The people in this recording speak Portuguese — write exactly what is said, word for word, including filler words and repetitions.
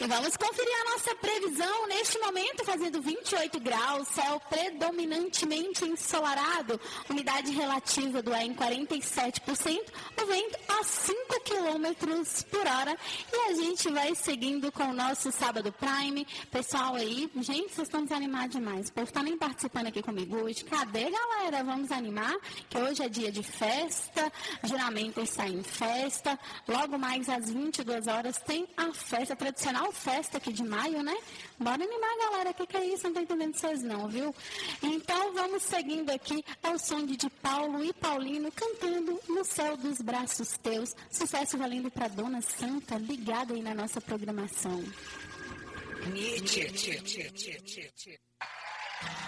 E vamos conferir a nossa previsão. Neste momento, fazendo vinte e oito graus, céu predominantemente ensolarado, umidade relativa do ar em quarenta e sete por cento, o vento a cinco quilômetros por hora. E a gente vai seguindo com o nosso Sábado Prime. Pessoal aí, gente, vocês estão desanimados demais. O povo está nem participando aqui comigo hoje. Cadê, galera? Vamos animar, que hoje é dia de festa, juramento está em festa. Logo mais às vinte e duas horas tem a festa, a tradicional festa aqui de maio, né? Bora animar, galera. O que, que é isso? Não estou entendendo vocês não, viu? Então, vamos seguindo aqui ao som de, de Paulo e Paulino cantando No Céu dos Braços Teus. Sucesso valendo para Dona Santa, ligada aí na nossa programação.